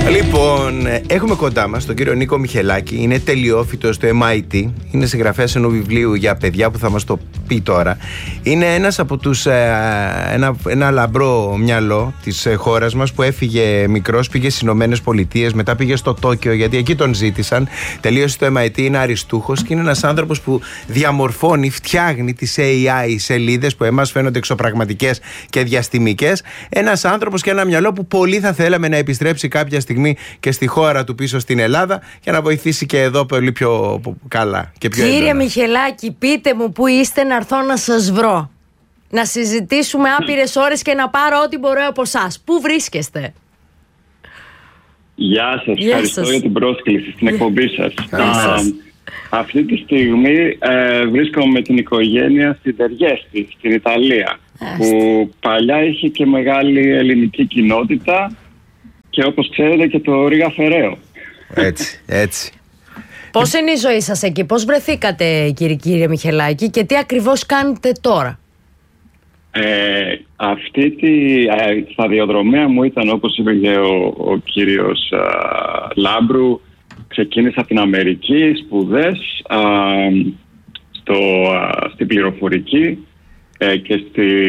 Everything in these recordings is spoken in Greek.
Λοιπόν, έχουμε κοντά μας τον κύριο Νίκο Μιχελάκη. Είναι τελειόφοιτος στο MIT. Είναι συγγραφέας ενός βιβλίου για παιδιά που θα μας το πει τώρα. Είναι ένας από τους ένα λαμπρό μυαλό της χώρας μας που έφυγε μικρός, πήγε στις Ηνωμένες Πολιτείες, μετά πήγε στο Τόκιο γιατί εκεί τον ζήτησαν. Τελείωσε το MIT, είναι αριστούχος και είναι ένας άνθρωπος που διαμορφώνει, φτιάχνει τις AI σελίδες που εμάς φαίνονται εξωπραγματικές και διαστημικές. Ένας άνθρωπος και ένα μυαλό που πολύ θα θέλαμε να επιστρέψει κάποια στιγμή και στη χώρα του πίσω στην Ελλάδα για να βοηθήσει και εδώ πολύ πιο καλά και πιο έντονα. Κύριε Μιχελάκη, πείτε μου που είστε να έρθω να σας βρω. Να συζητήσουμε άπειρες ώρες και να πάρω ό,τι μπορώ από εσάς. Πού βρίσκεστε? Γεια σας, ευχαριστώ για την πρόσκληση στην εκπομπή σας. Αυτή τη στιγμή βρίσκομαι με την οικογένεια στην Τεργέστη, στην Ιταλία, που παλιά είχε και μεγάλη ελληνική κοινότητα και όπως ξέρετε και το Ρίγα Φεραίο. Έτσι. Πώς είναι η ζωή σας εκεί, πώς βρεθήκατε κύριε Μιχελάκη και τι ακριβώς κάνετε τώρα? Αυτή τη σταδιοδρομία μου ήταν, όπως είπε και ο κύριος Λάμπρου, ξεκίνησα από την Αμερική, σπουδές στην πληροφορική και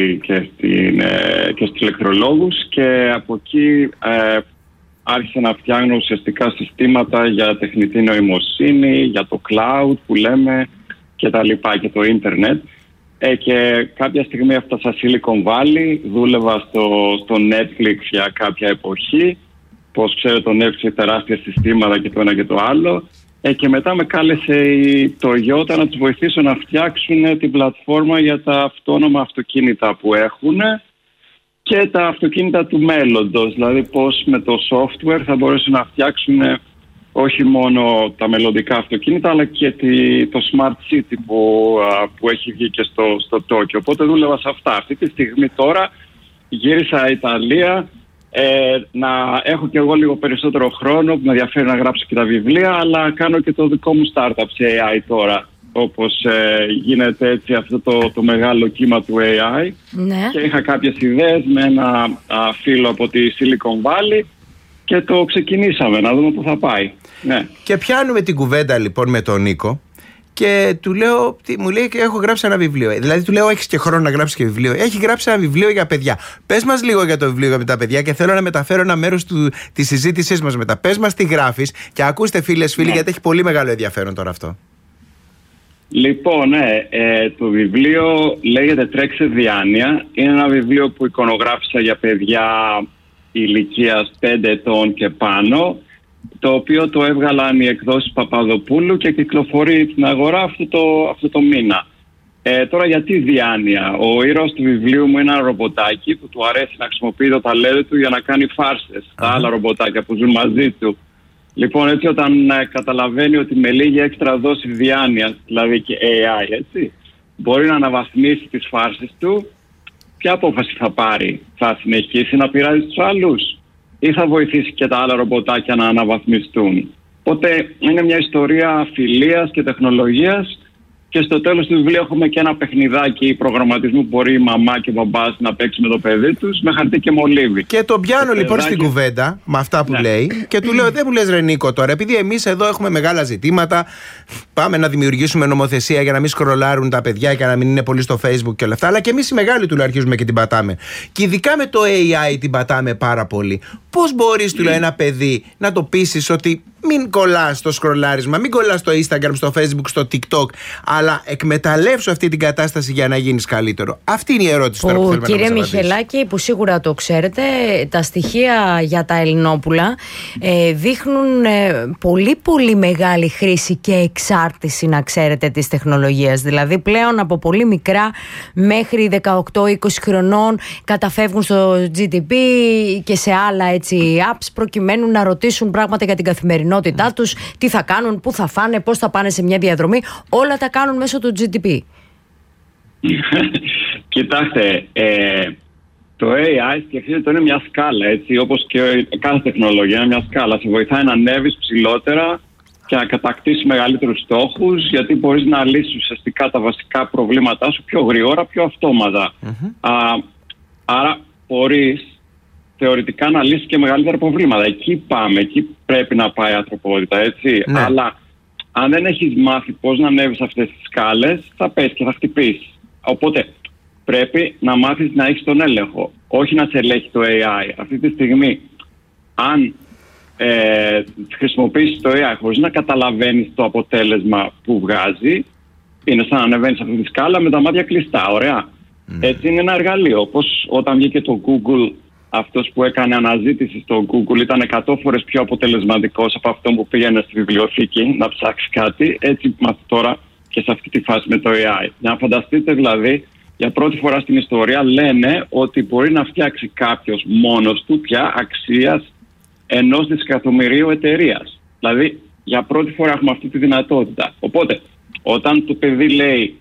στους ηλεκτρολόγους, και από εκεί άρχισα να φτιάχνω ουσιαστικά συστήματα για τεχνητή νοημοσύνη, για το cloud που λέμε και τα λοιπά, και το ίντερνετ. Και κάποια στιγμή έφτασα Silicon Valley, δούλευα στο Netflix για κάποια εποχή. Πώς ξέρω, το Netflix, τεράστια συστήματα και το ένα και το άλλο. Και μετά με κάλεσε η Toyota να τους βοηθήσω να φτιάξουν την πλατφόρμα για τα αυτόνομα αυτοκίνητα που έχουν και τα αυτοκίνητα του μέλλοντος. Δηλαδή πώς με το software θα μπορέσουν να φτιάξουν όχι μόνο τα μελλοντικά αυτοκίνητα, αλλά και το Smart City που έχει βγει και στο Τόκιο. Οπότε δούλευα σε αυτά. Αυτή τη στιγμή τώρα γύρισα Ιταλία, να έχω και εγώ λίγο περισσότερο χρόνο που με ενδιαφέρει να γράψω και τα βιβλία, αλλά κάνω και το δικό μου startup σε AI τώρα, όπως γίνεται έτσι αυτό το μεγάλο κύμα του AI. Ναι. Και είχα κάποιες ιδέες με ένα φίλο από τη Silicon Valley και το ξεκινήσαμε να δούμε πού θα πάει. Ναι. Και πιάνουμε την κουβέντα λοιπόν με τον Νίκο και του λέω, μου λέει, έχω γράψει ένα βιβλίο. Δηλαδή του λέω, έχεις και χρόνο να γράψεις και βιβλίο? Έχει γράψει ένα βιβλίο για παιδιά. Πες μας λίγο για το βιβλίο για τα παιδιά και θέλω να μεταφέρω ένα μέρος της συζήτησής μας μετά. Πες μας τι γράφεις και ακούστε φίλοι, γιατί έχει πολύ μεγάλο ενδιαφέρον τώρα αυτό. Λοιπόν, το βιβλίο λέγεται «Τρέξε Διάνοια». Είναι ένα βιβλίο που εικονογράφησα για παιδιά ηλικίας 5 ετών και πάνω, το οποίο το έβγαλαν οι εκδόσεις Παπαδοπούλου και κυκλοφορεί στην αγορά αυτό το μήνα. Τώρα γιατί διάνοια? Ο ήρωας του βιβλίου μου είναι ένα ρομποτάκι που του αρέσει να χρησιμοποιεί το ταλέντα του για να κάνει φάρσες στα άλλα ρομποτάκια που ζουν μαζί του. Λοιπόν, έτσι όταν καταλαβαίνει ότι με λίγη έξτρα δόση διάνοιας, δηλαδή και AI, έτσι, μπορεί να αναβαθμίσει τις φάρσες του, ποια απόφαση θα πάρει? Θα συνεχίσει να πειράζει τους άλλους ή θα βοηθήσει και τα άλλα ρομποτάκια να αναβαθμιστούν? Οπότε είναι μια ιστορία φιλίας και τεχνολογίας, και στο τέλος του βιβλίου έχουμε και ένα παιχνιδάκι προγραμματισμού που μπορεί η μαμά και ο μπαμπάς να παίξει με το παιδί τους με χαρτί και μολύβι. Και τον πιάνω λοιπόν στην κουβέντα με αυτά που λέει και του λέω, δεν μου λες ρε Νίκο τώρα, επειδή εμείς εδώ έχουμε μεγάλα ζητήματα, πάμε να δημιουργήσουμε νομοθεσία για να μην σκρολάρουν τα παιδιά και να μην είναι πολύ στο Facebook και όλα αυτά, αλλά και εμείς οι μεγάλοι του αρχίζουμε και την πατάμε. Και ειδικά με το AI την πατάμε πάρα πολύ. Πώς μπορείς, του λέω, ένα παιδί να το πείσεις ότι μην κολλάς στο σκρολάρισμα, μην κολλάς στο Instagram, στο Facebook, στο TikTok, αλλά εκμεταλλεύσου αυτή την κατάσταση για να γίνεις καλύτερο? Αυτή είναι η ερώτηση τώρα που θέλουμε να μας απαντήσει. Κύριε Μιχελάκη, που σίγουρα το ξέρετε, τα στοιχεία για τα Ελληνόπουλα δείχνουν πολύ πολύ μεγάλη χρήση και εξάρτηση, να ξέρετε, της τεχνολογίας. Δηλαδή πλέον από πολύ μικρά μέχρι 18-20 χρονών καταφεύγουν στο GTP και σε άλλα έτσι apps προκειμένου να ρωτήσουν πράγματα για την καθημερινότητά τους, τι θα κάνουν, πού θα φάνε, πώς θα πάνε σε μια διαδρομή. Όλα τα κάνουν μέσω του GTP. Κοιτάξτε, το AI σκεφτείτε το είναι μια σκάλα, έτσι, όπως και κάθε τεχνολογία είναι μια σκάλα. Σε βοηθάει να ανέβεις ψηλότερα και να κατακτήσεις μεγαλύτερους στόχους, γιατί μπορείς να λύσεις ουσιαστικά τα βασικά προβλήματά σου πιο γρήγορα, πιο αυτόματα. Άρα μπορείς θεωρητικά να λύσει και μεγαλύτερα προβλήματα. Εκεί πάμε, εκεί πρέπει να πάει η ανθρωπότητα, έτσι. Ναι. Αλλά αν δεν έχεις μάθει πώς να ανέβεις αυτές τις σκάλες, θα πες και θα χτυπήσεις. Οπότε πρέπει να μάθεις να έχεις τον έλεγχο, όχι να σε ελέγχει το AI. Αυτή τη στιγμή, αν χρησιμοποιήσεις το AI χωρίς να καταλαβαίνεις το αποτέλεσμα που βγάζει, είναι σαν να ανεβαίνεις αυτή τη σκάλα με τα μάτια κλειστά, ωραία. Έτσι είναι ένα εργαλείο. Όπως όταν βγήκε το Google, αυτός που έκανε αναζήτηση στο Google ήταν 100 φορές πιο αποτελεσματικός από αυτόν που πήγαινε στη βιβλιοθήκη να ψάξει κάτι. Έτσι είμαστε τώρα και σε αυτή τη φάση με το AI. Για να φανταστείτε δηλαδή, για πρώτη φορά στην ιστορία λένε ότι μπορεί να φτιάξει κάποιος μόνος του πια αξίας 1 δισεκατομμυρίου εταιρείας. Δηλαδή, για πρώτη φορά έχουμε αυτή τη δυνατότητα. Οπότε, όταν το παιδί λέει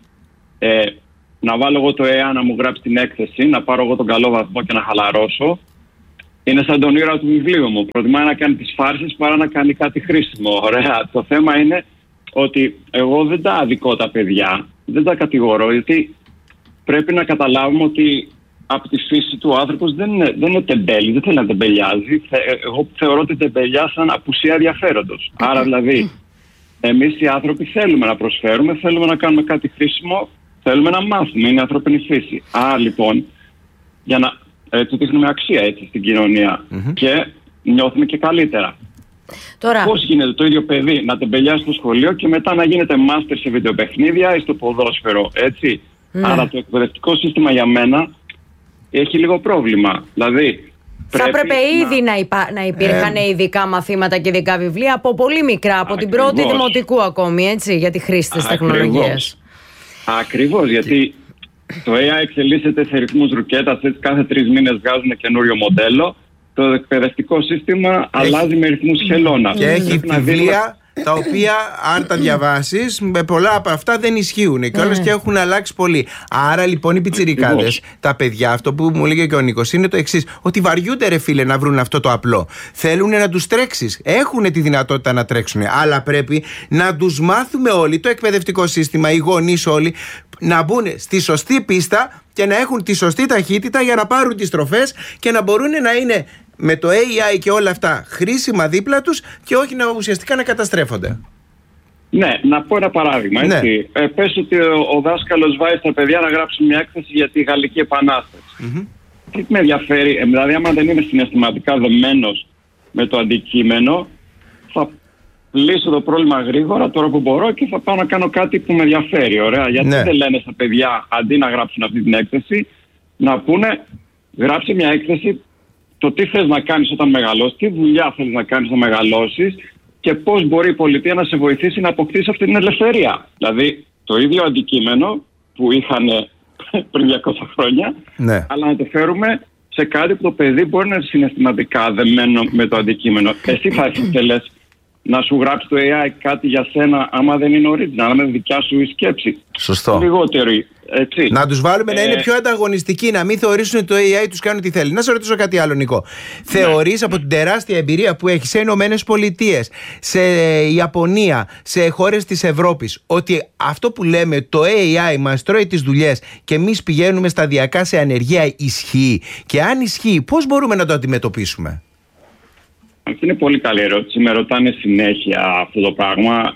να βάλω εγώ το AI να μου γράψει την έκθεση, να πάρω εγώ τον καλό βαθμό και να χαλαρώσω, είναι σαν τον ήρωα του βιβλίου μου. Προτιμάει να κάνει τις φάρσες παρά να κάνει κάτι χρήσιμο. Ωραία. Το θέμα είναι ότι εγώ δεν τα αδικώ τα παιδιά, δεν τα κατηγορώ, γιατί πρέπει να καταλάβουμε ότι από τη φύση του άνθρωπος δεν είναι τεμπέλη, δεν θέλει να τεμπελιάζει. Εγώ θεωρώ την τεμπελιά σαν απουσία ενδιαφέροντος. Άρα δηλαδή, εμείς οι άνθρωποι θέλουμε να προσφέρουμε, θέλουμε να κάνουμε κάτι χρήσιμο, θέλουμε να μάθουμε, είναι η ανθρώπινη φύση. Άρα λοιπόν, για να του δείχνουμε αξία έτσι στην κοινωνία και νιώθουμε και καλύτερα. Τώρα... Πώς γίνεται το ίδιο παιδί να τεμπελιάσει στο σχολείο και μετά να γίνεται μάστερ σε βιντεοπαιχνίδια ή στο ποδόσφαιρο, έτσι. Άρα το εκπαιδευτικό σύστημα για μένα έχει λίγο πρόβλημα. Δηλαδή, θα έπρεπε ήδη να υπήρχαν ειδικά μαθήματα και ειδικά βιβλία από πολύ μικρά, από την πρώτη δημοτικού ακόμη, έτσι, για τη χρήση της τεχνολογίας. Ακριβώς, γιατί το AI εξελίσσεται σε ρυθμούς ρουκέτας, έτσι κάθε 3 μήνες βγάζουν καινούριο μοντέλο. Το εκπαιδευτικό σύστημα αλλάζει με ρυθμούς χελώνα. Και έχει βιβλία τα οποία, αν τα διαβάσεις, με πολλά από αυτά δεν ισχύουν και όλες και έχουν αλλάξει πολύ. Άρα λοιπόν οι πιτσιρικάδες, τα παιδιά, αυτό που μου λέγε και ο Νίκος, είναι το εξής: ότι βαριούνται, ρε φίλε, να βρουν αυτό το απλό. Θέλουν να τους τρέξεις. Έχουν τη δυνατότητα να τρέξουν, αλλά πρέπει να τους μάθουμε όλοι, το εκπαιδευτικό σύστημα, οι γονείς όλοι, να μπουν στη σωστή πίστα και να έχουν τη σωστή ταχύτητα για να πάρουν τις τροφές και να μπορούν να είναι με το AI και όλα αυτά χρήσιμα δίπλα τους και όχι ουσιαστικά να καταστρέφονται. Ναι, να πω ένα παράδειγμα. Έτσι. Πες ότι ο δάσκαλος βάζει στα παιδιά να γράψουν μια έκθεση για τη Γαλλική Επανάσταση. Τι με ενδιαφέρει, δηλαδή άμα δεν είμαι συναισθηματικά δεμένος με το αντικείμενο, θα λύσω το πρόβλημα γρήγορα τώρα που μπορώ και θα πάω να κάνω κάτι που με ενδιαφέρει. Ωραία. Γιατί δεν λένε στα παιδιά, αντί να γράψουν αυτή την έκθεση, να πούνε γράψε μια έκθεση το τι θες να κάνεις όταν μεγαλώσεις, τι δουλειά θέλεις να κάνεις όταν μεγαλώσεις και πώς μπορεί η πολιτεία να σε βοηθήσει να αποκτήσεις αυτή την ελευθερία. Δηλαδή το ίδιο αντικείμενο που είχαν πριν 200 χρόνια, αλλά να το φέρουμε σε κάτι που το παιδί μπορεί να είναι συναισθηματικά δεμένο με το αντικείμενο. Εσύ θα ήθελες να σου γράψει το AI κάτι για σένα άμα δεν είναι original, άμα είναι δικιά σου η σκέψη. Σωστό. Λιγότερη. Έτσι. Να τους βάλουμε να είναι πιο ανταγωνιστικοί, να μην θεωρήσουν ότι το AI τους κάνει τι θέλει. Να σε ρωτήσω κάτι άλλο, Νικό. Θεωρείς από την τεράστια εμπειρία που έχει σε Ηνωμένες Πολιτείες, σε Ιαπωνία, σε χώρες της Ευρώπης, ότι αυτό που λέμε το AI μας τρώει τις δουλειές και εμείς πηγαίνουμε σταδιακά σε ανεργία ισχύει? Και αν ισχύει, πώς μπορούμε να το αντιμετωπίσουμε? Αυτή είναι πολύ καλή ερώτηση. Με ρωτάνε συνέχεια αυτό το πράγμα.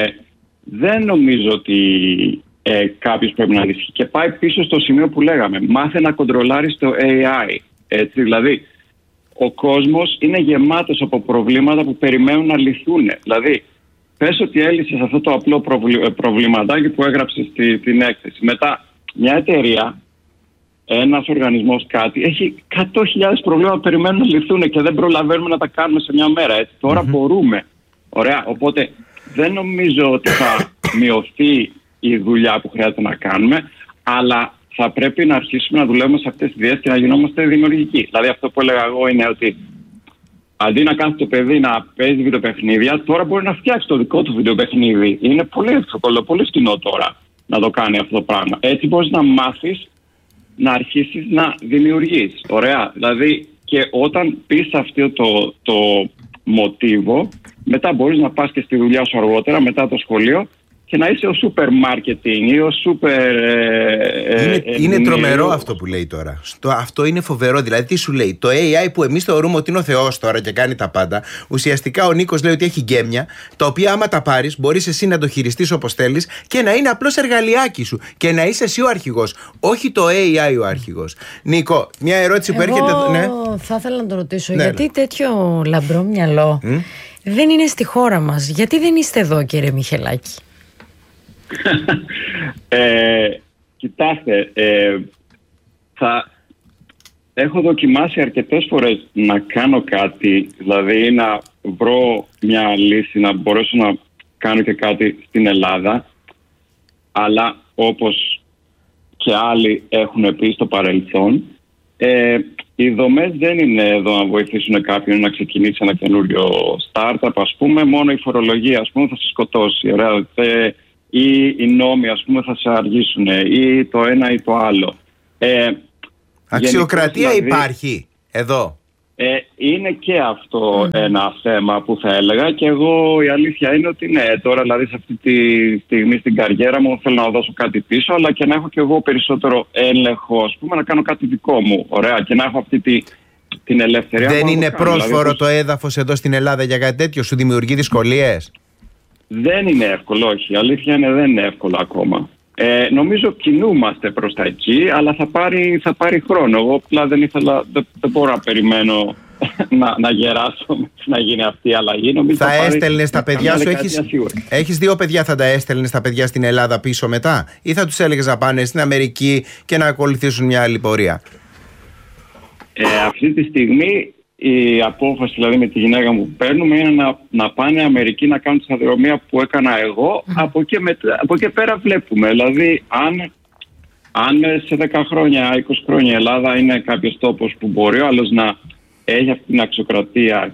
Δεν νομίζω ότι κάποιος πρέπει να λύσει. Και πάει πίσω στο σημείο που λέγαμε. Μάθε να κοντρολάρεις το AI. Έτσι, δηλαδή, ο κόσμος είναι γεμάτος από προβλήματα που περιμένουν να λυθούν. Δηλαδή, πες ότι έλυσες αυτό το απλό προβληματάκι που έγραψες την έκθεση. Μετά, μια εταιρεία, ένας οργανισμός κάτι, έχει 100.000 προβλήματα που περιμένουν να λυθούν και δεν προλαβαίνουμε να τα κάνουμε σε μια μέρα. Έτσι. Τώρα μπορούμε. Ωραία. Οπότε, δεν νομίζω ότι θα μειωθεί η δουλειά που χρειάζεται να κάνουμε, αλλά θα πρέπει να αρχίσουμε να δουλεύουμε σε αυτές τις ιδέες και να γινόμαστε δημιουργικοί. Δηλαδή αυτό που έλεγα εγώ είναι ότι αντί να κάνει το παιδί να παίζει βιντεοπαιχνίδια, τώρα μπορεί να φτιάξει το δικό του βιντεοπαιχνίδι. Είναι πολύ εύκολο, πολύ φτηνό τώρα να το κάνει αυτό το πράγμα. Έτσι μπορείς να μάθεις να αρχίσεις να δημιουργείς. Ωραία. Δηλαδή και όταν πεις αυτό το μοτίβο, μετά μπορείς να πας και στη δουλειά σου αργότερα, μετά το σχολείο, και να είσαι ο super marketing ή ο super. Είναι τρομερό αυτό που λέει τώρα. Αυτό είναι φοβερό. Δηλαδή, τι σου λέει? Το AI που εμείς θεωρούμε ότι είναι ο Θεός τώρα και κάνει τα πάντα, ουσιαστικά ο Νίκος λέει ότι έχει γκέμια, τα οποία άμα τα πάρεις, μπορείς εσύ να το χειριστείς όπως θέλεις και να είναι απλώς εργαλειάκι σου. Και να είσαι εσύ ο αρχηγός, όχι το AI ο αρχηγός. Νίκο, μια ερώτηση που έρχεται. Ναι. Θα ήθελα να το ρωτήσω, γιατί τέτοιο λαμπρό μυαλό δεν είναι στη χώρα μας? Γιατί δεν είστε εδώ, κύριε Μιχελάκη? Κοιτάξτε, έχω δοκιμάσει αρκετές φορές να κάνω κάτι, δηλαδή να βρω μια λύση, να μπορέσω να κάνω και κάτι στην Ελλάδα, αλλά όπως και άλλοι έχουν πει στο παρελθόν, οι δομές δεν είναι εδώ να βοηθήσουν κάποιον να ξεκινήσει ένα καινούριο startup, ας πούμε. Μόνο η φορολογία, ας πούμε, θα σε σκοτώσει, ωραία, ή οι νόμοι, ας πούμε, θα σε αργήσουν, ή το ένα ή το άλλο. Αξιοκρατία δηλαδή, υπάρχει εδώ. Είναι και αυτό ένα θέμα που θα έλεγα, και εγώ η αλήθεια είναι ότι ναι, τώρα δηλαδή σε αυτή τη στιγμή στην καριέρα μου θέλω να δώσω κάτι πίσω, αλλά και να έχω και εγώ περισσότερο έλεγχο, ας πούμε, να κάνω κάτι δικό μου, ωραία, και να έχω αυτή την ελευθερία. Δεν είναι πρόσφορο δηλαδή, το έδαφος εδώ στην Ελλάδα για κάτι τέτοιο? Σου δημιουργεί δυσκολίες? Δεν είναι εύκολο, όχι. Η αλήθεια είναι δεν είναι εύκολο ακόμα. Νομίζω κινούμαστε προς τα εκεί, αλλά θα πάρει χρόνο. Εγώ απλά δεν μπορώ να περιμένω να γεράσω να γίνει αυτή η αλλαγή. Θα έστελνες τα παιδιά σου, έχεις 2 παιδιά, θα τα έστελνες τα παιδιά στην Ελλάδα πίσω μετά, ή θα τους έλεγες να πάνε στην Αμερική και να ακολουθήσουν μια άλλη πορεία? Αυτή τη στιγμή η απόφαση δηλαδή με τη γυναίκα μου που παίρνουμε είναι να πάνε Αμερική να κάνουν τη σταδιοδρομία που έκανα εγώ. Από εκεί πέρα βλέπουμε. Δηλαδή αν σε 10 χρόνια, 20 χρόνια η Ελλάδα είναι κάποιος τόπος που μπορεί ο άλλος να έχει αυτή την αξιοκρατία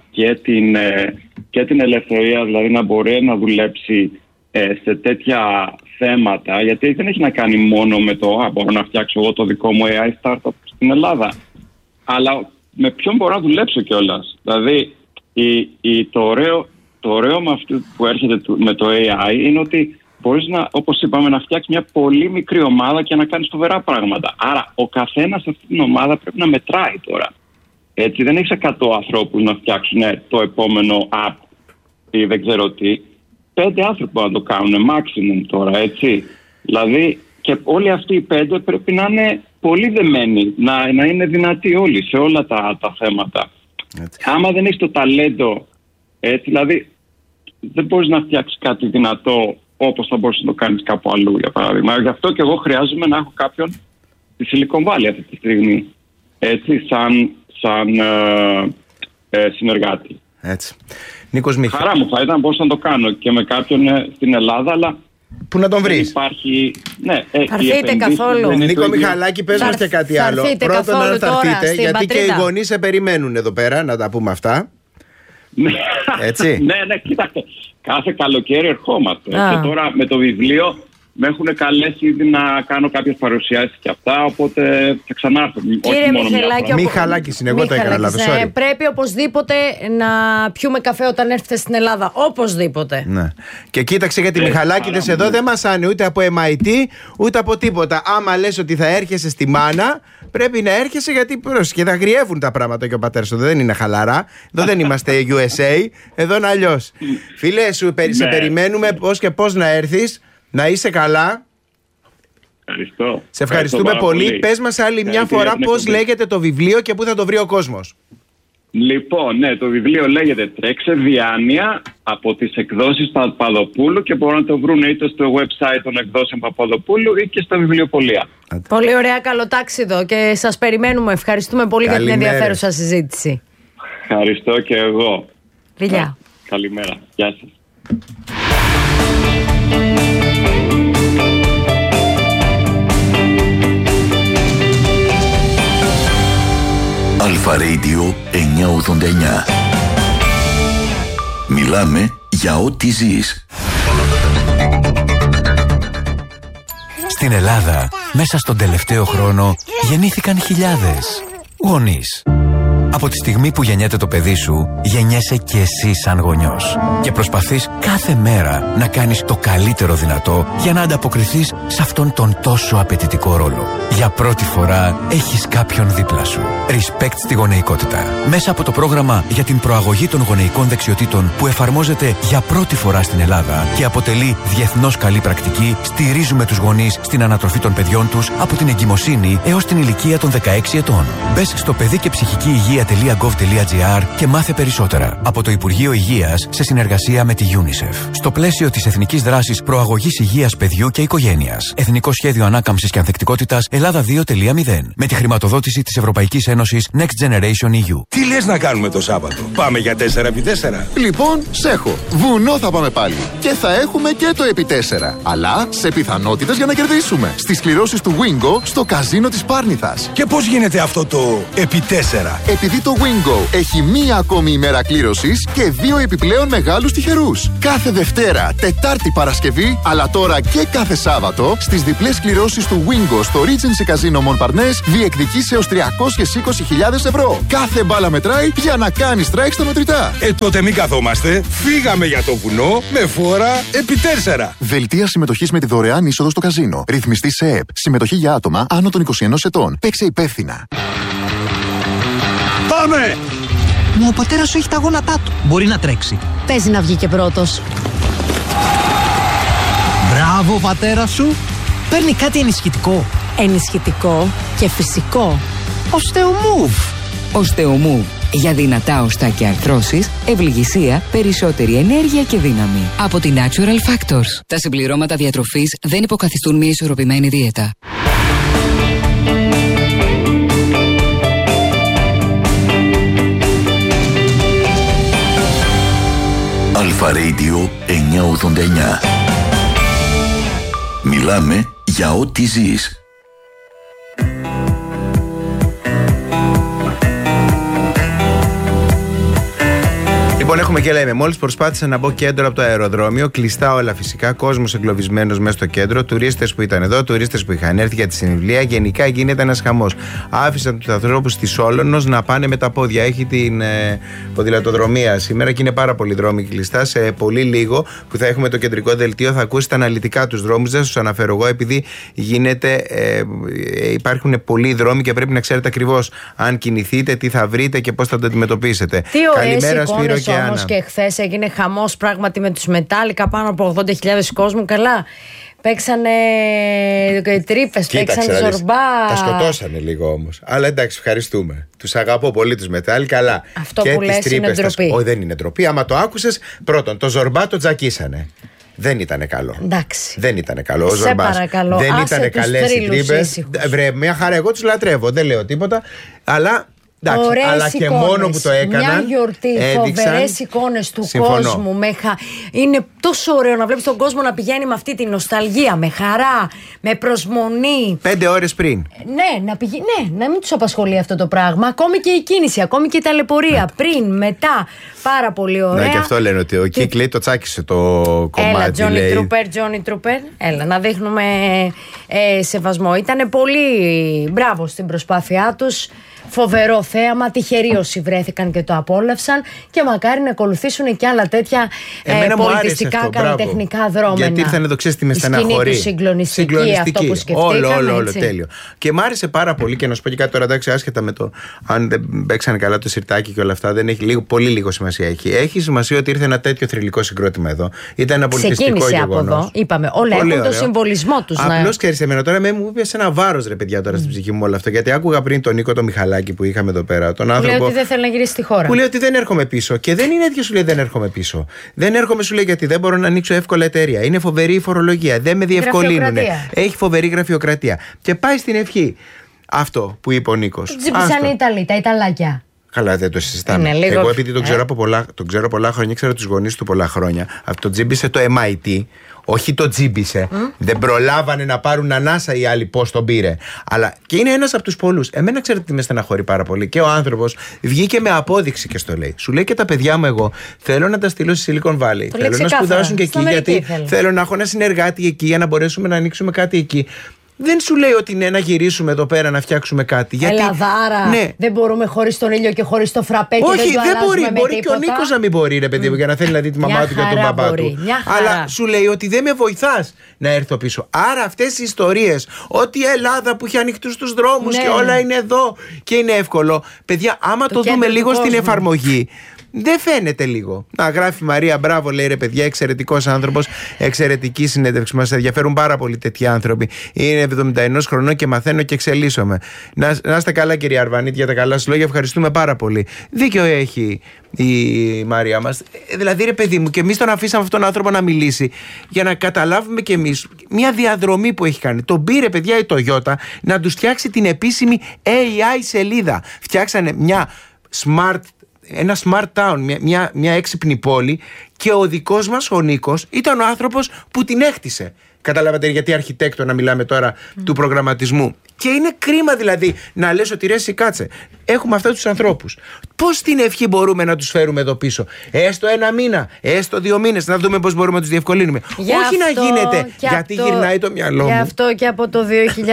και την ελευθερία, δηλαδή να μπορεί να δουλέψει σε τέτοια θέματα, γιατί δεν έχει να κάνει μόνο με το μπορώ να φτιάξω εγώ το δικό μου AI startup στην Ελλάδα, αλλά με ποιον μπορώ να δουλέψω κιόλας. Δηλαδή το ωραίο με αυτό που έρχεται με το AI είναι ότι μπορείς όπως είπαμε, να φτιάξεις μια πολύ μικρή ομάδα και να κάνεις φοβερά πράγματα. Άρα ο καθένας σε αυτή την ομάδα πρέπει να μετράει τώρα. Έτσι, δεν έχεις 100 ανθρώπους να φτιάξουν το επόμενο app ή δεν ξέρω τι. 5 άνθρωποι να το κάνουν maximum τώρα, έτσι. Δηλαδή, και όλοι αυτοί οι 5 πρέπει να είναι πολύ δεμένοι, να είναι δυνατοί όλοι σε όλα τα θέματα. Έτσι. Άμα δεν έχεις το ταλέντο, έτσι, δηλαδή δεν μπορείς να φτιάξεις κάτι δυνατό όπως θα μπορείς να το κάνεις κάπου αλλού, για παράδειγμα. Γι' αυτό και εγώ χρειάζομαι να έχω κάποιον στη Silicon Valley αυτή τη στιγμή, έτσι, σαν συνεργάτη. Έτσι. Νίκος Μιχα... Χαρά μου θα ήταν μπορούσα να το κάνω και με κάποιον στην Ελλάδα, αλλά πού να τον βρεις? Υπάρχει... Ναι, θα έρθετε καθόλου? Νίκο Μιχαλάκη, πες μας και κάτι άλλο. Πρώτον, αν θα έρθετε, γιατί πατρίδα. Και οι γονείς σε περιμένουν εδώ πέρα, να τα πούμε αυτά. Έτσι. Ναι, κοίταξε. Κάθε καλοκαίρι ερχόμαστε. Και τώρα με το βιβλίο με έχουν καλέσει ήδη να κάνω κάποιες παρουσιάσεις και αυτά, οπότε θα ξανάρθω. Κύριε Μιχελάκη, Μιχαλάκης είναι, εγώ το έκανα λάθος. Πρέπει οπωσδήποτε να πιούμε καφέ όταν έρθετε στην Ελλάδα. Οπωσδήποτε. Ναι. Και κοίταξε, γιατί Μιχαλάκηδες εδώ δεν μασάνε ούτε από MIT ούτε από τίποτα. Άμα λες ότι θα έρχεσαι στη μάνα, πρέπει να έρχεσαι, γιατί και θα γριεύουν τα πράγματα και ο πατέρας του. Δεν είναι χαλαρά. Εδώ δεν είμαστε USA. Εδώ είναι αλλιώς. Φίλε, σε περιμένουμε πώς και πώς να έρθεις. Να είσαι καλά. Ευχαριστώ. Σε ευχαριστούμε πολύ. Πες μας άλλη μια φορά πώς λέγεται το βιβλίο και πού θα το βρει ο κόσμος. Λοιπόν, ναι, το βιβλίο λέγεται «Τρέξε Διάνοια» από τις εκδόσεις Παπαδοπούλου και μπορούν να το βρουν είτε στο website των εκδόσεων Παπαδοπούλου ή και στα βιβλιοπωλεία. Πολύ ωραία, καλοτάξιδο και σας περιμένουμε. Ευχαριστούμε πολύ για την ενδιαφέρουσα συζήτηση. Ευχαριστώ και εγώ. Φιλιά. Καλημέρα. Γεια σας. Αλφα Radio 989. Μιλάμε για ό,τι ζεις. Στην Ελλάδα, μέσα στον τελευταίο χρόνο, γεννήθηκαν χιλιάδες γονείς, Από τη στιγμή που γεννιέται το παιδί σου, γεννιέσαι και εσύ σαν γονιός. Και προσπαθείς κάθε μέρα να κάνεις το καλύτερο δυνατό για να ανταποκριθείς σε αυτόν τον τόσο απαιτητικό ρόλο. Για πρώτη φορά έχεις κάποιον δίπλα σου. Respect στη γονεϊκότητα. Μέσα από το πρόγραμμα για την προαγωγή των γονεϊκών δεξιοτήτων που εφαρμόζεται για πρώτη φορά στην Ελλάδα και αποτελεί διεθνώς καλή πρακτική, στηρίζουμε τους γονείς στην ανατροφή των παιδιών τους από την εγκυμοσύνη έως την ηλικία των 16 ετών. Μπες στο παιδικεψυχικηυγεία.gov.gr και μάθε περισσότερα από το Υπουργείο Υγείας σε συνεργασία με τη UNICEF. Στο πλαίσιο της Εθνικής Δράσης Προαγωγής Υγείας Παιδιού και Οικογένειας. Εθνικό Σχέδιο Ανάκαμψης και Ανθεκτικότητας Ελλάδα 2.0. Με τη χρηματοδότηση της Ευρωπαϊκής Ένωσης Next Generation EU. Τι λες να κάνουμε το Σάββατο? Πάμε για 4x4. Λοιπόν, σέχω. Βουνό θα πάμε πάλι. Και θα έχουμε και το επί 4. Αλλά σε πιθανότητες για να κερδίσουμε. Στις κληρώσεις του Wingo στο καζίνο της Πάρνηθας. Και πώς γίνεται αυτό το επί 4? Επειδή το Wingo έχει μία ακόμη ημέρα κλήρωσης και 2 επιπλέον μεγάλους τυχερούς. Κάθε Δευτέρα, Τετάρτη, Παρασκευή, αλλά τώρα και κάθε Σάββατο, στις διπλές κληρώσεις του Wingo στο Regency Casino Montparnasse διεκδικείς έως 320.000 ευρώ. Κάθε μπάλα μετράει για να κάνεις strike στα μετρητά. Τότε μην καθόμαστε. Φύγαμε για το βουνό με φόρα επί 4. Δελτία συμμετοχής με τη δωρεάν είσοδο στο καζίνο. Ρυθμιστή σε ΕΠ. Συμμετοχή για άτομα άνω των 21 ετών. Παίξε υπεύθυνα. Πάμε! Μα ο πατέρας σου έχει τα γόνατά του. Μπορεί να τρέξει. Παίζει να βγει και πρώτος. Μπράβο, πατέρα σου. Παίρνει κάτι ενισχυτικό. Ενισχυτικό και φυσικό. Οστεομούβ. Οστεομούβ. Για δυνατά οστά και αρθρώσεις, ευληγησία, περισσότερη ενέργεια και δύναμη. Από τη Natural Factors. Τα συμπληρώματα διατροφής δεν υποκαθιστούν μια ισορροπημένη δίαιτα. Αλφα Radio 989. Μιλάμε για ό,τι ζεις. Λοιπόν, έχουμε και λέμε. Μόλις προσπάθησα να μπω κέντρο από το αεροδρόμιο, κλειστά όλα φυσικά, κόσμος εγκλωβισμένος μέσα στο κέντρο, τουρίστες που ήταν εδώ, τουρίστες που είχαν έρθει για τη συναυλία. Γενικά γίνεται ένας χαμός. Άφησαν τους ανθρώπους της Όλωνος να πάνε με τα πόδια. Έχει την ποδηλατοδρομία σήμερα και είναι πάρα πολλοί δρόμοι κλειστά. Σε πολύ λίγο που θα έχουμε το κεντρικό δελτίο, θα ακούσετε αναλυτικά τους δρόμους. Δεν σας αναφέρω εγώ, επειδή υπάρχουν πολλοί δρόμοι και πρέπει να ξέρετε ακριβώς αν κινηθείτε, τι θα βρείτε και πώς θα το αντιμετωπίσετε. Καλημέρα, Σπύρο και Άννα. Όμως και χθες έγινε χαμός πράγματι με τους Μετάλλικα, πάνω από 80.000 κόσμου. Καλά. Παίξανε τρύπες, παίξανε ζορμπά. Τα σκοτώσανε λίγο όμως. Αλλά εντάξει, ευχαριστούμε. Τους αγαπώ πολύ τους Μετάλλικα, αλλά αυτό και που λες είναι ντροπή. Όχι, δεν είναι ντροπή. Άμα το άκουσες, πρώτον, το ζορμπά το τζακίσανε. Δεν ήταν καλό. Εντάξει. Δεν ήταν καλό. Σε παρακαλώ. Δεν ήταν καλές οι τρύπες. Μια χαρά, εγώ τους λατρεύω. Δεν λέω τίποτα. Αλλά. Εντάξει, αλλά και εικόνες, μόνο που το έκαναν. Μια γιορτή, φοβερές εικόνες του κόσμου. Είναι τόσο ωραίο να βλέπεις τον κόσμο να πηγαίνει με αυτή την νοσταλγία, με χαρά, με προσμονή. 5 ώρες πριν. Να μην τους απασχολεί αυτό το πράγμα. Ακόμη και η κίνηση, ακόμη και η ταλαιπωρία. Πριν, μετά. Πάρα πολύ ωραία. Ναι, και αυτό λένε ότι ο Κίκλι το τσάκισε το κομμάτι. Έλα, Τζόνι Τρούπερ. Έλα, να δείχνουμε σεβασμό. Ήτανε πολύ μπράβο στην προσπάθειά τους. Φοβερό θέαμα, τυχεροί όσοι βρέθηκαν και το απόλαυσαν και μακάρι να ακολουθήσουν και άλλα τέτοια πολιτιστικά καλλιτεχνικά δρόμενα. Γιατί ήρθαν εδώ, ξέρεις τι με στεναχωρεί. Συγκλονιστική, αυτό που σκεφτήκαμε. Όλο τέλειο. Και μ' άρεσε πάρα πολύ και να σου πω και κάτι τώρα, εντάξει, άσχετα με το αν δεν παίξανε καλά το σιρτάκι και όλα αυτά, δεν έχει πολύ λίγο σημασία. Έχει σημασία ότι ήρθε ένα τέτοιο θρυλικό συγκρότημα εδώ. Ήταν ένα πολιτιστικό γεγονός. Από εδώ, είπαμε, όλα έχουν το συμβολισμό τους. Απλώς ξέρεις, εμένα τώρα μου είπε ένα βάρος, ρε παιδιά, τώρα στην ψυχή μου όλο αυτό. Γιατί άκουγα πριν τον Νίκο το Μιχαλάκη που είχαμε εδώ πέρα. Τον άνθρωπο. Που λέει ότι δεν θέλει να γυρίσει στη χώρα. Που λέει ότι δεν έρχομαι πίσω. Και δεν είναι έτσι, σου λέει δεν έρχομαι πίσω. Δεν έρχομαι, σου λέει, γιατί δεν μπορώ να ανοίξω εύκολα εταιρεία. Είναι φοβερή η φορολογία. Δεν με διευκολύνουν. Έχει φοβερή γραφειοκρατία. Και πάει στην ευχή. Αυτό που είπε ο Νίκος. Τζιμπησαν οι Ιταλοί, τα Ιταλάκια. Καλά, δεν το συζητάμε. Εγώ, επειδή τον ξέρω πολλά χρόνια, ξέρω τους γονείς του πολλά χρόνια. Αυτό τζίμπησε το MIT. Όχι το τζίμπησε. Δεν προλάβανε να πάρουν ανάσα οι άλλοι πώς τον πήρε. Αλλά και είναι ένας από τους πολλούς. Εμένα ξέρετε τι με στεναχωρεί πάρα πολύ. Και ο άνθρωπος βγήκε με απόδειξη και στο λέει. Σου λέει και τα παιδιά μου, εγώ θέλω να τα στείλω στη Silicon Valley. Θέλω να σπουδάσουν και εκεί, γιατί θέλω να έχω ένα συνεργάτη εκεί για να μπορέσουμε να ανοίξουμε κάτι εκεί. δεν σου λέει ότι ναι, να γυρίσουμε εδώ πέρα να φτιάξουμε κάτι. Γιατί, Ελλαδάρα. Ναι. Δεν μπορούμε χωρίς τον ήλιο και χωρίς το φραπέ. Όχι, και δεν μπορεί. Μπορεί και ο Νίκος να μην μπορεί, ρε παιδί μου, για να θέλει να δει τη μαμά του και τον μπαμπά του. Αλλά σου λέει ότι δεν με βοηθάς να έρθω πίσω. Άρα αυτές οι ιστορίες, ότι η Ελλάδα που έχει ανοιχτούς τους δρόμους και όλα είναι εδώ και είναι εύκολο. Παιδιά, άμα το δούμε λίγο στην εφαρμογή. Δεν φαίνεται λίγο. Να γράφει η Μαρία, μπράβο, λέει, ρε παιδιά, εξαιρετικός άνθρωπος, εξαιρετική συνέντευξη. Μας ενδιαφέρουν πάρα πολύ τέτοιοι άνθρωποι. Είναι 71 χρονών και μαθαίνω και εξελίσσομαι. Να είστε καλά, κυρία Αρβανίτη, για τα καλά σας λόγια. Ευχαριστούμε πάρα πολύ. Δίκιο έχει η Μαρία μας. Δηλαδή, ρε παιδί μου, και εμείς τον αφήσαμε αυτόν τον άνθρωπο να μιλήσει για να καταλάβουμε κι εμείς μια διαδρομή που έχει κάνει. Τον πήρε, παιδιά, η Toyota να τους φτιάξει την επίσημη AI σελίδα. Φτιάξανε ένα smart town, μια έξυπνη πόλη, και ο δικός μας ο Νίκος ήταν ο άνθρωπος που την έκτισε. Καταλάβατε γιατί αρχιτέκτονα μιλάμε τώρα του προγραμματισμού. Και είναι κρίμα δηλαδή να λες ότι ρε κάτσε, έχουμε αυτούς τους ανθρώπους. Πώς την ευχή μπορούμε να τους φέρουμε εδώ πίσω? Έστω 1 μήνα, έστω 2 μήνες, να δούμε πώς μπορούμε να τους διευκολύνουμε. Όχι να γίνεται, γιατί γυρνάει το μυαλό μου. Γι' αυτό και από το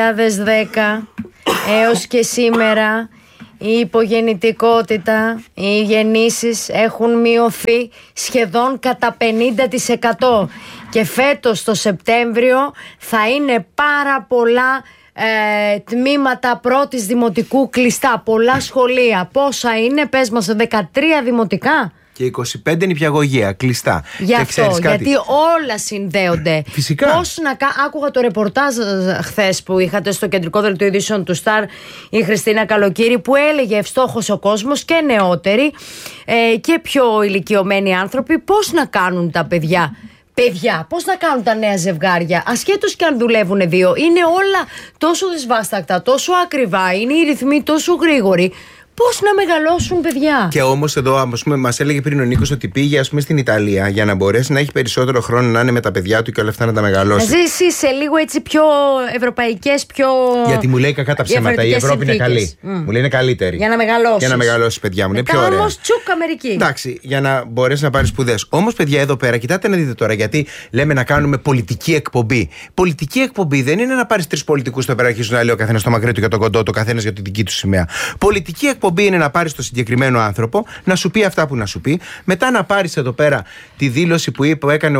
2010 έως και σήμερα η υπογεννητικότητα, οι γεννήσεις έχουν μειωθεί σχεδόν κατά 50%. Και φέτος το Σεπτέμβριο θα είναι πάρα πολλά τμήματα πρώτης δημοτικού κλειστά. Πολλά σχολεία. Πόσα είναι, πες μας, 13 δημοτικά. Και 25 νηπιαγωγεία κλειστά. Γι' αυτό, γιατί όλα συνδέονται. Φυσικά. Άκουγα το ρεπορτάζ χθες που είχατε στο κεντρικό δελτίο ειδήσεων του Σταρ η Χριστίνα Καλοκύρη, που έλεγε ευστόχος ο κόσμος και νεότεροι και πιο ηλικιωμένοι άνθρωποι πώς να κάνουν τα παιδιά. Πώς να κάνουν τα νέα ζευγάρια, ασχέτως και αν δουλεύουν 2. Είναι όλα τόσο δυσβάστακτα, τόσο ακριβά, είναι οι ρυθμοί τόσο γρήγοροι. Πώς να μεγαλώσουν παιδιά. Και όμως εδώ, μας έλεγε πριν ο Νίκος ότι πήγε στην Ιταλία για να μπορέσει να έχει περισσότερο χρόνο να είναι με τα παιδιά του και όλα αυτά να τα μεγαλώσει. Να ζήσει σε λίγο έτσι πιο ευρωπαϊκές, πιο. Γιατί μου λέει κακά τα ψέματα. Η Ευρώπη είναι καλή. Μου λέει είναι καλύτερη. Για να μεγαλώσει. Για να μεγαλώσει, παιδιά μου. Είναι πιο ωραία. Όμως τσουκ Αμερική. Εντάξει, για να μπορέσει να πάρει σπουδές. Όμως, παιδιά, εδώ πέρα, κοιτάτε να δείτε τώρα, γιατί λέμε να κάνουμε πολιτική εκπομπή. Πολιτική εκπομπή δεν είναι να πάρει 3 πολιτικούς στο πέρα και να λέει ο καθένας το μακρύ του για το κοντό, το καθένας για τη δική του σημαία. Πολιτική εκπομπή είναι να πάρεις τον συγκεκριμένο άνθρωπο, να σου πει αυτά που να σου πει, μετά να πάρεις εδώ πέρα τη δήλωση που έκανε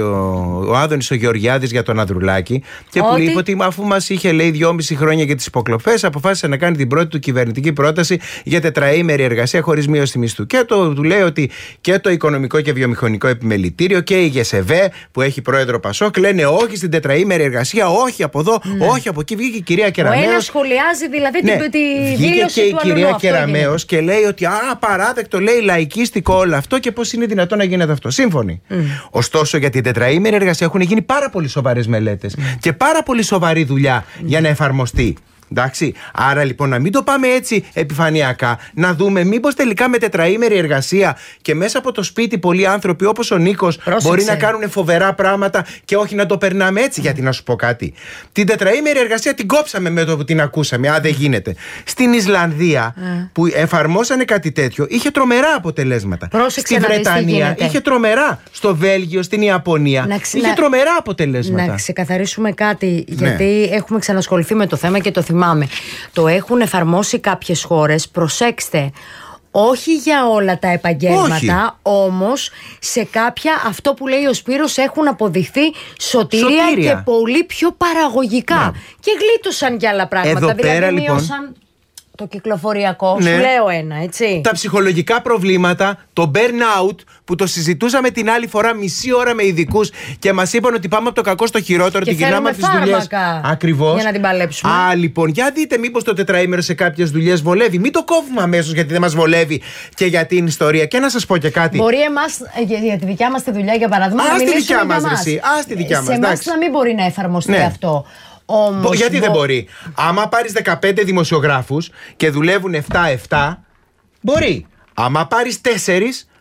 ο Άδωνης ο Γεωργιάδης για τον Ανδρουλάκη και που είπε ότι αφού μας είχε λέει 2,5 χρόνια για τις υποκλοπές, αποφάσισε να κάνει την πρώτη του κυβερνητική πρόταση για τετραήμερη εργασία χωρίς μείωση μισθού. Και του λέει ότι και το Οικονομικό και Βιομηχανικό Επιμελητήριο και η ΓΕΣΕΒΕ που έχει πρόεδρο Πασόκ λένε όχι στην τετραήμερη εργασία, όχι από εδώ, όχι από εκεί. Βγήκε η κυρία Κεραμέως. Ο ένας σχολιάζει δηλαδή τη δήλωση του κυρία και λέει ότι απαράδεκτο, λέει λαϊκίστικο όλο αυτό και πώς είναι δυνατόν να γίνεται αυτό. Σύμφωνοι. Ωστόσο, για την τετραήμερη εργασία έχουν γίνει πάρα πολύ σοβαρές μελέτες και πάρα πολύ σοβαρή δουλειά για να εφαρμοστεί. Εντάξει. Άρα λοιπόν να μην το πάμε έτσι επιφανειακά, να δούμε μήπως τελικά με τετραήμερη εργασία και μέσα από το σπίτι πολλοί άνθρωποι όπως ο Νίκος μπορεί να κάνουν φοβερά πράγματα και όχι να το περνάμε έτσι. Γιατί να σου πω κάτι. Την τετραήμερη εργασία την κόψαμε με το που την ακούσαμε. Δεν γίνεται. Στην Ισλανδία που εφαρμόσανε κάτι τέτοιο είχε τρομερά αποτελέσματα. Στη Βρετανία είχε τρομερά. Στο Βέλγιο, στην Ιαπωνία είχε τρομερά αποτελέσματα. Να ξεκαθαρίσουμε κάτι, γιατί έχουμε ξανασχοληθεί με το θέμα και το θυμάμαι. Το έχουν εφαρμόσει κάποιες χώρες, προσέξτε, όχι για όλα τα επαγγέλματα, όμως σε κάποια, αυτό που λέει ο Σπύρος, έχουν αποδειχθεί σωτήρια και πολύ πιο παραγωγικά. Και γλίτωσαν και άλλα πράγματα. Εδώ δηλαδή πέρα, μείωσαν το κυκλοφοριακό, σου λέω ένα, έτσι. Τα ψυχολογικά προβλήματα, το burnout που το συζητούσαμε την άλλη φορά μισή ώρα με ειδικούς και μας είπαν ότι πάμε από το κακό στο χειρότερο, ότι γυρνάμε από τις δουλειές. Ακριβώς. Για να την παλέψουμε. Λοιπόν, για δείτε μήπως το τετραήμερο σε κάποιες δουλειές βολεύει. Μην το κόβουμε αμέσως γιατί δεν μας βολεύει και για την ιστορία. Και να σας πω και κάτι. Μπορεί εμάς, για τη δικιά μας τη δουλειά, για παράδειγμα, να μιλήσουμε για μας. Στη δικιά μας. Σε εμάς να μην μπορεί να εφαρμοστεί αυτό. Όμως, γιατί δεν μπορεί? Άμα πάρεις 15 δημοσιογράφους και δουλεύουν 7-7, μπορεί. Άμα πάρεις 4,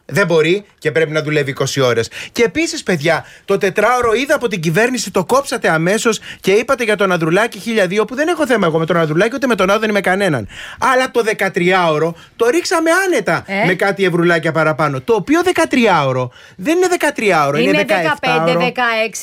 Δεν μπορεί και πρέπει να δουλεύει 20 ώρες. Και επίσης, παιδιά, το τετράωρο είδα από την κυβέρνηση, το κόψατε αμέσως και είπατε για τον Ανδρουλάκη 1.002, που δεν έχω θέμα εγώ με τον Ανδρουλάκη, ούτε με τον Άδωνη, με κανέναν. Αλλά το 13ωρο το ρίξαμε άνετα με κάτι ευρουλάκια παραπάνω. Το οποίο 13ωρο δεν είναι 13ωρο, είναι 17. 15, 16, 17,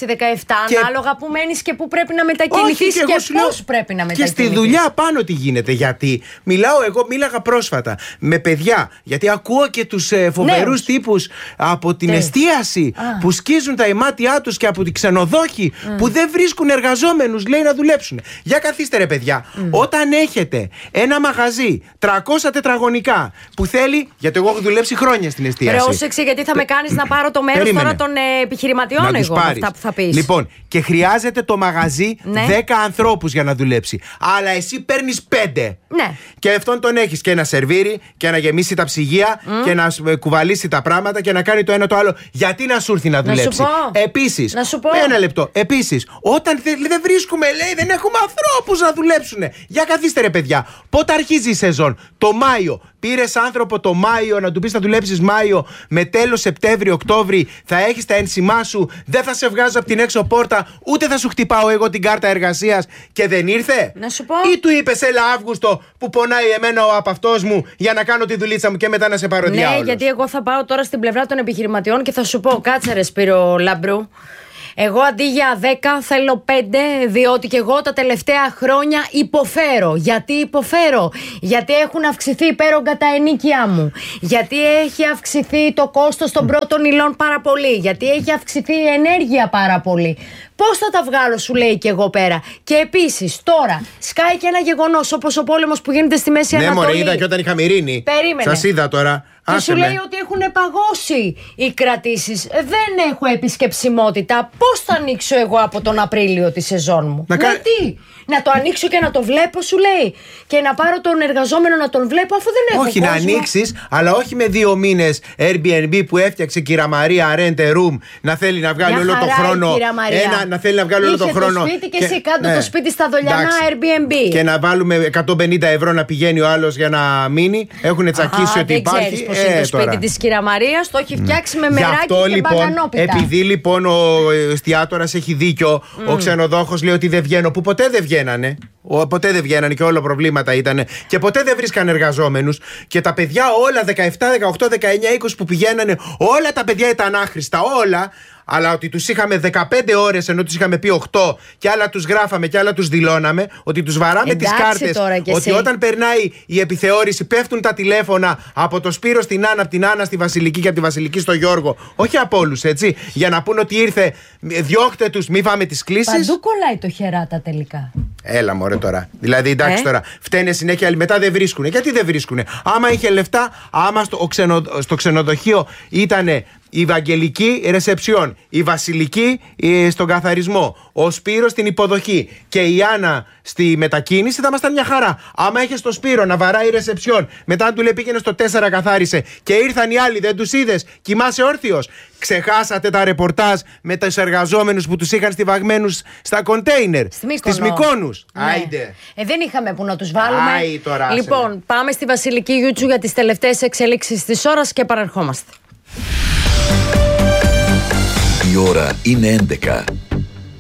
ανάλογα που μένεις και που πρέπει να μετακινηθείς και πώς πρέπει να μετακινηθείς. Και στη δουλειά πάνω τι γίνεται. Γιατί εγώ μίλαγα πρόσφατα με παιδιά, γιατί ακούω και τους φοβερούς τύπους από την εστίαση που σκίζουν τα ημάτια τους και από την ξενοδόχοι που δεν βρίσκουν εργαζόμενους, λέει, να δουλέψουν. Για καθίστε, ρε παιδιά, όταν έχετε ένα μαγαζί 300 τετραγωνικά που θέλει, γιατί εγώ έχω δουλέψει χρόνια στην εστίαση. Πρόσεξε, γιατί θα με κάνεις να πάρω το μέρος τώρα των επιχειρηματιών εγώ με αυτά που θα πεις. Λοιπόν, και χρειάζεται το μαγαζί 10 ανθρώπους για να δουλέψει. Αλλά εσύ παίρνεις 5. Ναι. Και αυτόν τον έχεις και να σερβίρει και να γεμίσει τα ψυγεία και να κουβαλήσει τα πράγματα και να κάνει το ένα το άλλο. Γιατί να σου έρθει να δουλέψει. Επίσης, ένα λεπτό. Επίσης, όταν δεν βρίσκουμε, λέει, δεν έχουμε ανθρώπους να δουλέψουν. Για καθίστε, ρε παιδιά. Πότε αρχίζει η σεζόν? Το Μάιο. Πήρες άνθρωπο το Μάιο να του πεις θα δουλέψεις Μάιο, με τέλος Σεπτέμβρη-Οκτώβρη θα έχεις τα ένσημά σου, δεν θα σε βγάζω από την έξω πόρτα, ούτε θα σου χτυπάω εγώ την κάρτα εργασίας, και δεν ήρθε? Να σου πω. Ή του είπες έλα Αύγουστο που πονάει εμένα ο απαυτός μου για να κάνω τη δουλίτσα μου και μετά να σε πάρω διάολος? Ναι, γιατί εγώ θα πάω τώρα στην πλευρά των επιχειρηματιών και θα σου πω, κάτσε ρε Σπύρο Λαμπρού. Εγώ αντί για 10 θέλω 5, διότι και εγώ τα τελευταία χρόνια υποφέρω. Γιατί υποφέρω? Γιατί έχουν αυξηθεί υπέρογκα τα ενίκια μου. Γιατί έχει αυξηθεί το κόστος των πρώτων υλών πάρα πολύ. Γιατί έχει αυξηθεί η ενέργεια πάρα πολύ. Πώς θα τα βγάλω, σου λέει, και εγώ πέρα? Και επίσης τώρα σκάει και ένα γεγονός όπως ο πόλεμος που γίνεται στη Μέση Ανατολή. Ναι, μωρέ, είδα και όταν είχα Μυρίνη. Περίμενε. Σας είδα τώρα. Και σου λέει ότι έχουν παγώσει οι κρατήσεις. Δεν έχω επισκεψιμότητα. Πώς θα ανοίξω εγώ από τον Απρίλιο τη σεζόν μου? Γιατί? Να το ανοίξω και να το βλέπω, σου λέει. Και να πάρω τον εργαζόμενο να τον βλέπω, αφού δεν έχω όχι, κόσμο. να ανοίξεις, αλλά όχι με 2 μήνες Airbnb που έφτιαξε η κυρία Μαρία Rent a Room, να θέλει να βγάλει όλο το χρόνο. Να θέλει να βγάλει όλο το χρόνο. Το σπίτι και εσύ κάτω το σπίτι στα δολιανά Airbnb. Και να βάλουμε 150 ευρώ να πηγαίνει ο άλλος για να μείνει. Έχουν τσακίσει ότι υπάρχει. Δεν ξέρεις πώς είναι το σπίτι της κυρία Μαρίας. Το έχει φτιάξει με μεράκι και μπαγανόπιτα. Επειδή λοιπόν ο εστιατόρας έχει δίκιο, ο ξενοδόχος λέει ότι δεν βγαίνω, που ποτέ δεν βγαίνανε. Ποτέ δεν βγαίνανε και όλο προβλήματα ήταν. Και ποτέ δεν βρίσκαν εργαζόμενους. Και τα παιδιά όλα 17, 18, 19, 20 που πηγαίνανε, όλα τα παιδιά ήταν άχρηστα. Όλα. Αλλά ότι τους είχαμε 15 ώρες ενώ τους είχαμε πει 8, και άλλα τους γράφαμε και άλλα τους δηλώναμε, ότι τους βαράμε τις κάρτες. Ότι όταν περνάει η επιθεώρηση πέφτουν τα τηλέφωνα από το Σπύρο στην Άννα, από την Άννα στη Βασιλική και από τη Βασιλική στο Γιώργο. Όχι από όλους, έτσι. Για να πούνε ότι ήρθε, διώχτε τους, μη φάμε τις κλήσεις. Παντού κολλάει το χεράτα τελικά. Έλα μωρέ τώρα. Δηλαδή εντάξει τώρα. Φταίνε συνέχεια, μετά δεν βρίσκουνε. Γιατί δεν βρίσκουνε? Άμα είχε λεφτά, άμα στο ξενοδοχείο ήτανε η Βαγγελική ρεσεψιόν, η Βασιλική στον καθαρισμό, ο Σπύρος στην υποδοχή και η Άννα στη μετακίνηση, θα ήμασταν μια χαρά. Άμα έχεις το Σπύρο να βαράει ρεσεψιόν, μετά του λέει πήγαινε στο 4 καθάρισε, και ήρθαν οι άλλοι, δεν τους είδες? Κοιμάσαι όρθιος? Ξεχάσατε τα ρεπορτάζ με τους εργαζόμενους που τους είχαν στιβαγμένους στα κοντέινερ στις Μυκόνους? Ναι. Άιντε. Δεν είχαμε που να τους βάλουμε. Λοιπόν, πάμε στη Βασιλική Γιούτσου για τις τελευταίες εξελίξεις της ώρας και παραρχόμαστε. Η ώρα είναι 11.